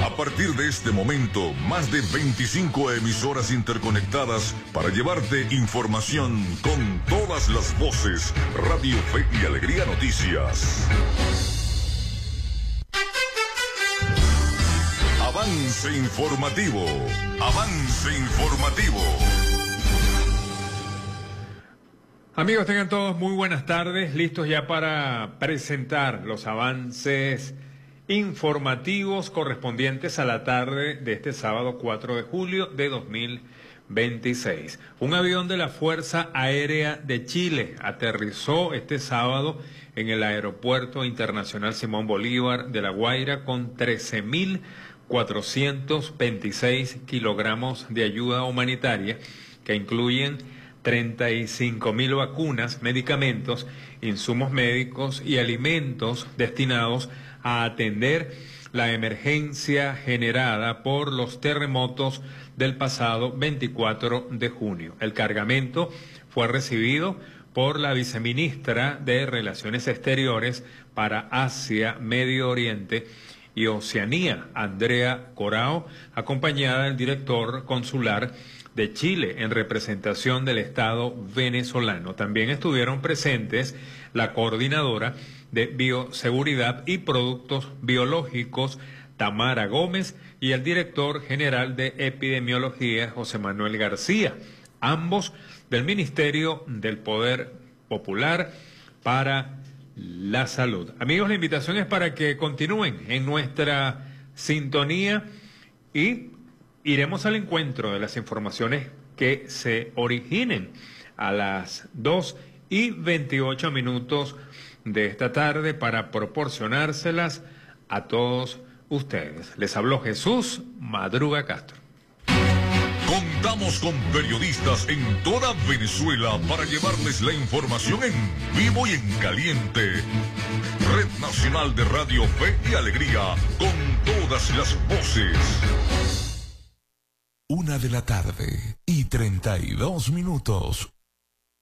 A partir de este momento, más de 25 emisoras interconectadas para llevarte información con todas las voces. Radio Fe y Alegría Noticias. Avance informativo. Avance informativo. Amigos, tengan todos muy buenas tardes, listos ya para presentar los avances informativos correspondientes a la tarde de este sábado 4 de julio de 2026. Un avión de la Fuerza Aérea de Chile aterrizó este sábado en el Aeropuerto Internacional Simón Bolívar de La Guaira con 13.426 kilogramos de ayuda humanitaria que incluyen 35.000 vacunas, medicamentos, insumos médicos y alimentos destinados a atender la emergencia generada por los terremotos del pasado 24 de junio. El cargamento fue recibido por la viceministra de Relaciones Exteriores para Asia, Medio Oriente y Oceanía, Andrea Corao, acompañada del director consular de Chile en representación del Estado venezolano. También estuvieron presentes la coordinadora de Bioseguridad y Productos Biológicos, Tamara Gómez, y el director general de Epidemiología, José Manuel García, ambos del Ministerio del Poder Popular para la Salud. Amigos, la invitación es para que continúen en nuestra sintonía y iremos al encuentro de las informaciones que se originen a las 2:28 de esta tarde para proporcionárselas a todos ustedes. Les habló Jesús Madruga Castro. Contamos con periodistas en toda Venezuela para llevarles la información en vivo y en caliente. Red Nacional de Radio Fe y Alegría, con todas las voces. 1:32 p.m.